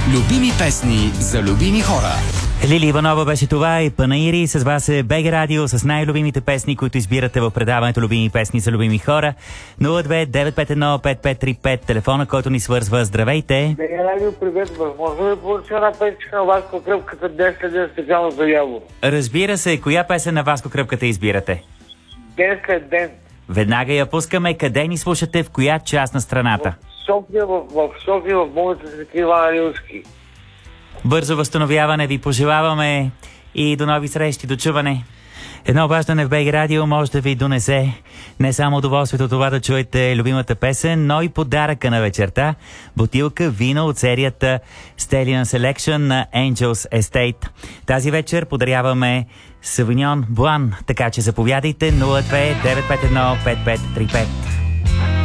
Любими песни за любими хора. Лили Иванова беше това и Панаири. С вас е БГ Радио с най-любимите песни, които избирате в предаването Любими песни за любими хора. 02-951-5535, телефона, който ни свързва. Здравейте! БГ Радио, привет! Възможно ли получи една песен на Васко Кръпката днес след специално за Явор? Разбира се, коя песен на Васко Кръпката избирате? Ден след ден. Веднага я пускаме. Къде ни слушате? В коя част на страната? В София, в болница Свети Иван Рилски. Бързо възстановяване ви пожелаваме и до нови срещи, до чуване. Едно обаждане в БГ Радио може да ви донесе не само удоволствието от това да чуете любимата песен, но и подаръка на вечерта. Бутилка вино от серията Stallion Selection на Angels Estate. Тази вечер подаряваме Sauvignon Blanc, така че заповядайте 02-951-5535.